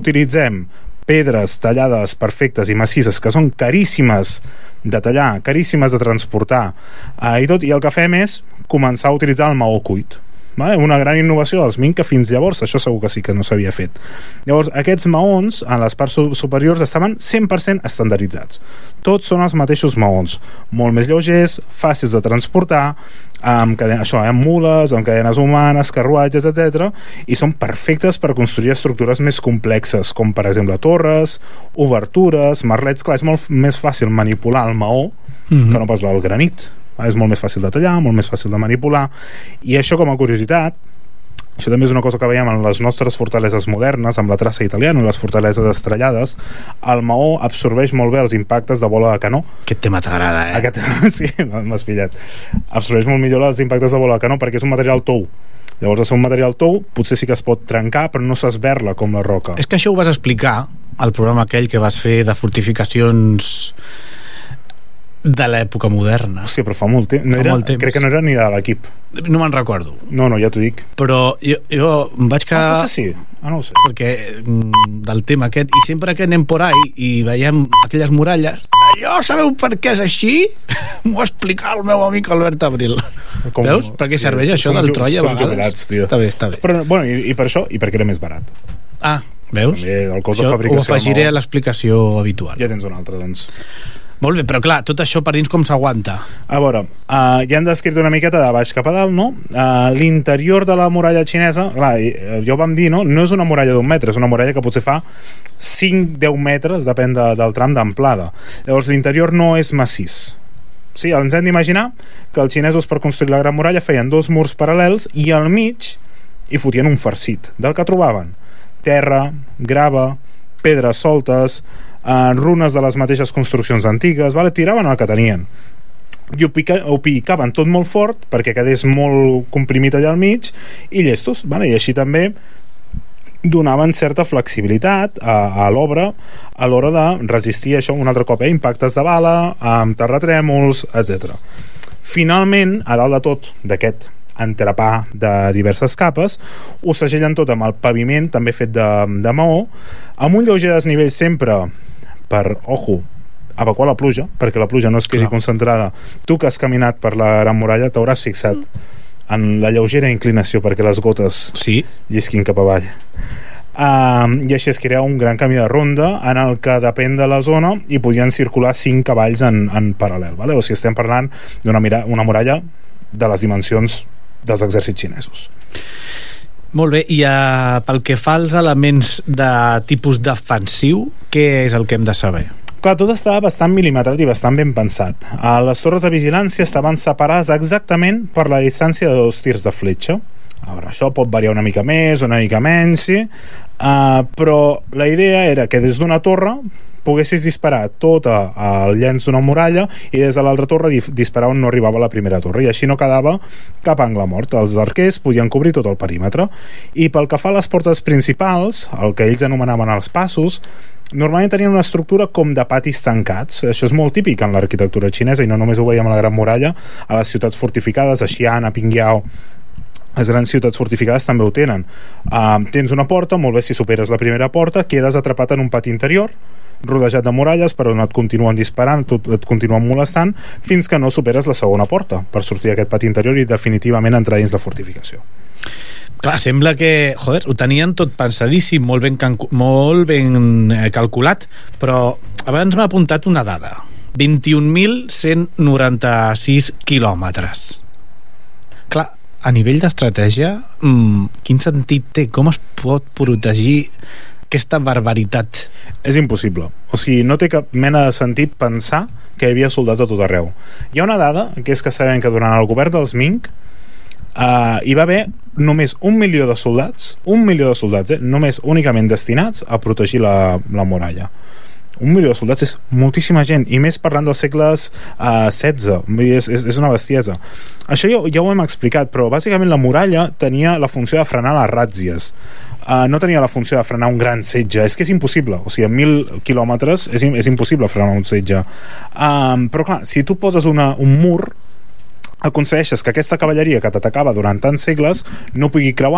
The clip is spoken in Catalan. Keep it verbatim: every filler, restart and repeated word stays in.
utilitzem pedres tallades perfectes i massisses que són caríssimes de tallar, caríssimes de transportar, eh, i tot, i el que fem és començar a utilitzar el maó cuit. Vale? Una gran innovació dels Mink, que fins llavors això segur que sí que no s'havia fet. Llavors aquests maons en les parts superiors estaven cent per cent estandarditzats. Tots són els mateixos maons, molt més lleugers, fàcils de transportar, amb, cadena, això, amb mules, amb cadenes humanes, carruatges, etcètera, i són perfectes per construir estructures més complexes, com per exemple torres, obertures, merlets. Clar, és molt més fàcil manipular el maó mm-hmm. que no pas el granit. És molt més fàcil de tallar, molt més fàcil de manipular, i això, com a curiositat, això també és una cosa que veiem en les nostres fortaleses modernes, amb la traça italiana i les fortaleses estrellades. El maó absorbeix molt bé els impactes de bola de canó. Aquest tema t'agrada, eh? Aquest... sí, m'has pillat. Absorbeix molt millor els impactes de bola de canó perquè és un material tou. Llavors, al ser un material tou, potser sí que es pot trencar, però no s'esberla com la roca. És que això ho vas explicar al programa aquell que vas fer de fortificacions de l'època moderna. Sí, però fa molt temps. No fa era, molt temps. Crec que no era ni de l'equip. No me'n recordo. No, no, ja t'ho dic. Però jo, jo em vaig quedar... Ah, potser sí. Ah, no ho sé. Perquè del tema aquest, i sempre que anem por ahí i veiem aquelles muralles, allò, sabeu per què és així? M'ho va explicar el meu amic Albert Abril. Com... Veus? Per què sí, serveix sí, això del Troia a vegades? Jubilats, tio. Està bé, està bé. Però, bueno, i, i per això, i perquè era més barat. Ah, veus? També el cost això de fabricació... Ho afegiré a l'explicació habitual. Ja tens un altre, doncs. Molt bé, però clar, tot això per dins com s'aguanta? A veure, uh, ja hem descrit una miqueta de baix cap a dalt, no? Uh, l'interior de la muralla xinesa, clar, jo vam dir, no? No és una muralla d'un metre, és una muralla que potser fa cinc a deu metres, depèn de, del tram d'amplada. Llavors l'interior no és massís. Sí, ens hem d'imaginar que els xinesos, per construir la gran muralla, feien dos murs paral·lels i al mig hi fotien un farcit del que trobaven terra, grava, pedres soltes, en runes de les mateixes construccions antigues, vale? Tiraven el que tenien i ho, pica, ho picaven tot molt fort perquè quedés molt comprimit allà al mig i llestos, vale? I així també donaven certa flexibilitat a, a l'obra a l'hora de resistir això un altre cop, eh? Impactes de bala, amb terratrèmols, etcètera. Finalment, a dalt de tot d'aquest entrepà de diverses capes, ho segellen tot amb el paviment també fet de, de maó, amb un lleuger desnivell sempre per, ojo, evacuar la pluja, perquè la pluja no es quedi Clar. concentrada. Tu que has caminat per la Gran Muralla t'hauràs fixat mm. en la lleugera inclinació perquè les gotes sí. llisquin cap avall. Uh, i així es crea un gran camí de ronda en el que depèn de la zona i podien circular cinc cavalls en, en paral·lel, vale? O sigui, estem parlant d'una mira- una muralla de les dimensions dels exèrcits xinesos. Molt bé, i uh, pel que fa als elements de tipus defensiu, què és el que hem de saber? Clar, tot estava bastant mil·limetrat i bastant ben pensat. Uh, les torres de vigilància estaven separades exactament per la distància de dos tirs de fletxa. Ara, això pot variar una mica més, una mica menys, sí? Uh, però la idea era que des d'una torre poguessis disparar tot el llenç d'una muralla i des de l'altra torre disparar on no arribava la primera torre, i així no quedava cap angle mort. Els arquers podien cobrir tot el perímetre. I pel que fa a les portes principals, el que ells anomenaven els passos, normalment tenien una estructura com de patis tancats. Això és molt típic en l'arquitectura xinesa i no només ho veiem a la Gran Muralla, a les ciutats fortificades, a Xi'an, a Pingyao, les grans ciutats fortificades també ho tenen. Uh, tens una porta, molt bé, si superes la primera porta quedes atrapat en un pati interior rodejat de muralles per on et continuen disparant, et continuen molestant fins que no superes la segona porta per sortir d'aquest pati interior i definitivament entrar dins la fortificació. Clar, sembla que, joder, ho tenien tot pensadíssim, molt ben, molt ben calculat, però abans m'ha apuntat una dada: vint-i-un mil cent noranta-sis quilòmetres. Clar, a nivell d'estratègia, mmm, quin sentit té? Com es pot protegir aquesta barbaritat? És impossible. O sigui, no té cap mena de sentit pensar que hi havia soldats a tot arreu. Hi ha una dada, que és que sabem que durant el govern dels Ming uh, hi va haver només un milió de soldats, un milió de soldats, eh? Només únicament destinats a protegir la, la muralla. Un milió de soldats és moltíssima gent, i més parlant dels segles uh, setze. És, és, és una bestiesa. Això ja, ja ho hem explicat, però bàsicament la muralla tenia la funció de frenar les ràtzies. Uh, no tenia la funció de frenar un gran setge. És que és impossible, o sigui, a mil quilòmetres és, és impossible frenar un setge. Um, però clar, si tu poses una, un mur, aconsegueixes que aquesta cavalleria que t'atacava durant tants segles no pugui creuar